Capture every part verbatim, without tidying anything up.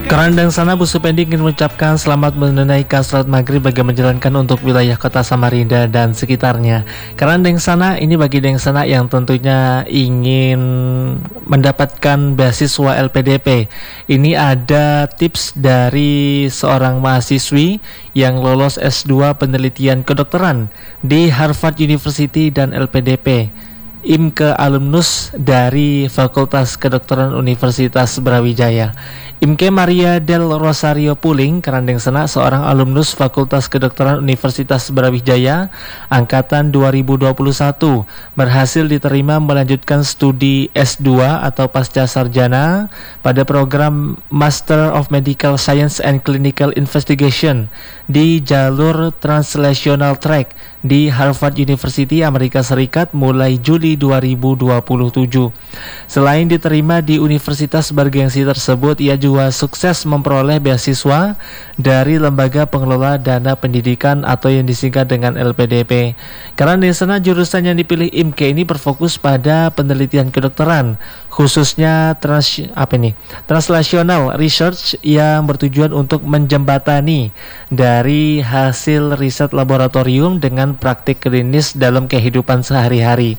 Kerandang sana Bu Supendi ingin mengucapkan selamat menunaikan salat maghrib bagi menjalankan untuk wilayah kota Samarinda dan sekitarnya. Kerandang sana ini bagi Deng sana yang tentunya ingin mendapatkan beasiswa L P D P. Ini ada tips dari seorang mahasiswi yang lolos S dua penelitian kedokteran di Harvard University dan L P D P. Imke alumnus dari Fakultas Kedokteran Universitas Brawijaya. Imke Maria del Rosario Puling Kerandeng Sena, seorang alumnus Fakultas Kedokteran Universitas Brawijaya angkatan dua ribu dua puluh satu, berhasil diterima melanjutkan studi S dua atau pasca sarjana pada program Master of Medical Science and Clinical Investigation di jalur Translational Track di Harvard University, Amerika Serikat mulai Juli dua ribu dua puluh tujuh. Selain diterima di universitas bergengsi tersebut, ia juga sukses memperoleh beasiswa dari Lembaga Pengelola Dana Pendidikan atau yang disingkat dengan L P D P. Karena di sana jurusan yang dipilih Imke ini berfokus pada penelitian kedokteran, khususnya trans apa ini? Translational research yang bertujuan untuk menjembatani dari hasil riset laboratorium dengan praktik klinis dalam kehidupan sehari-hari.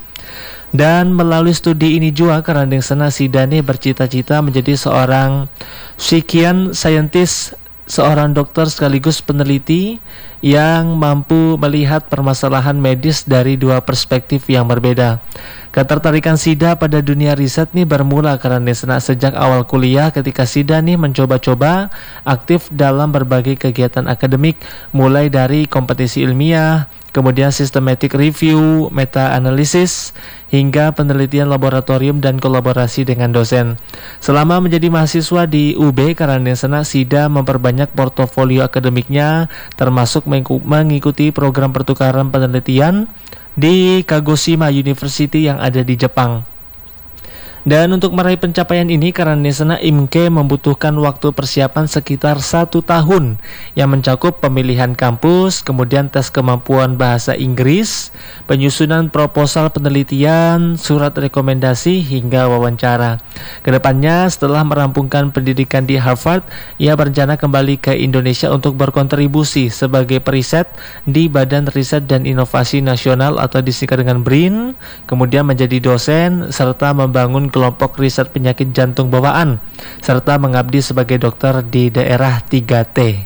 Dan melalui studi ini juga Kerandeng Sena Sidani bercita-cita menjadi seorang psikian scientist, seorang dokter sekaligus peneliti yang mampu melihat permasalahan medis dari dua perspektif yang berbeda. Ketertarikan Sida pada dunia riset nih bermula karena Sena sejak awal kuliah ketika Sida nih mencoba-coba aktif dalam berbagai kegiatan akademik, mulai dari kompetisi ilmiah, kemudian systematic review, meta-analisis, hingga penelitian laboratorium dan kolaborasi dengan dosen. Selama menjadi mahasiswa di U B Kerandeng Sena, Sida memperbanyak portofolio akademiknya, termasuk mengikuti program pertukaran penelitian di Kagoshima University yang ada di Jepang. Dan untuk meraih pencapaian ini, Kerandeng Sena Imke membutuhkan waktu persiapan sekitar satu tahun yang mencakup pemilihan kampus, kemudian tes kemampuan bahasa Inggris, penyusunan proposal penelitian, surat rekomendasi, hingga wawancara. Kedepannya, setelah merampungkan pendidikan di Harvard, ia berencana kembali ke Indonesia untuk berkontribusi sebagai periset di Badan Riset dan Inovasi Nasional atau disingkat dengan B R I N, kemudian menjadi dosen, serta membangun kelompok riset penyakit jantung bawaan, serta mengabdi sebagai dokter di daerah tiga T.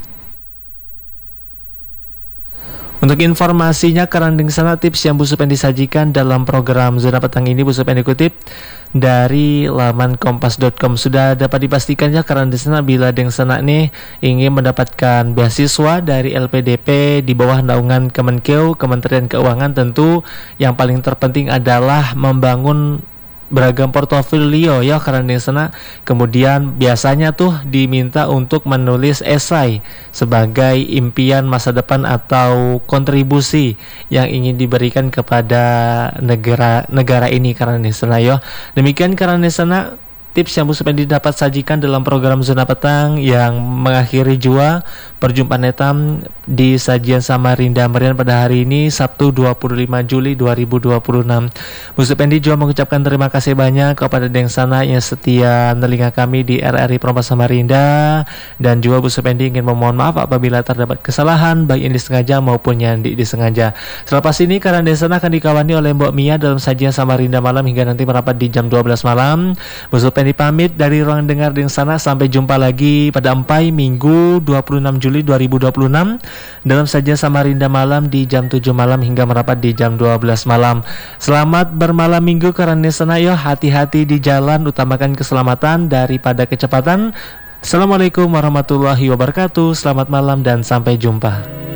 Untuk informasinya, Kerandeng Sena tips yang Bu Supendi sajikan dalam program Zona Petang ini Bu Supendi kutip dari laman kompas dot com. Sudah dapat dipastikan ya Kerandeng Sena bila Deng Sena nih ingin mendapatkan beasiswa dari L P D P di bawah naungan Kemenkeu, Kementerian Keuangan, tentu yang paling terpenting adalah membangun beragam portofolio ya Kerandeng Sena. Kemudian biasanya tuh diminta untuk menulis esai sebagai impian masa depan atau kontribusi yang ingin diberikan kepada negara negara ini Kerandeng Sena ya. Demikian Kerandeng Sena tips yang Bu Supendi dapat sajikan dalam program Zona Petang yang mengakhiri jua perjumpaan etam di sajian Samarinda Merian pada hari ini Sabtu dua puluh lima Juli dua ribu dua puluh enam. Bu Supendi juga mengucapkan terima kasih banyak kepada Deng Sana yang setia nelinga kami di R R I Prompas Samarinda, dan juga Bu Supendi ingin memohon maaf apabila terdapat kesalahan baik yang disengaja maupun yang tidak disengaja. Selepas ini Kerandeng Sena akan dikawani oleh Mbok Mia dalam sajian Samarinda malam hingga nanti merapat di jam dua belas malam. Bu Supendi pamit dari ruang dengar Deng Sana, sampai jumpa lagi pada empai Minggu dua puluh enam Juli dua ribu dua puluh enam dalam sajian Samarinda malam di jam tujuh malam hingga merapat di jam dua belas malam. Selamat bermalam Minggu Kerandeng Sena yo, hati-hati di jalan, utamakan keselamatan daripada kecepatan. Assalamualaikum warahmatullahi wabarakatuh. Selamat malam dan sampai jumpa.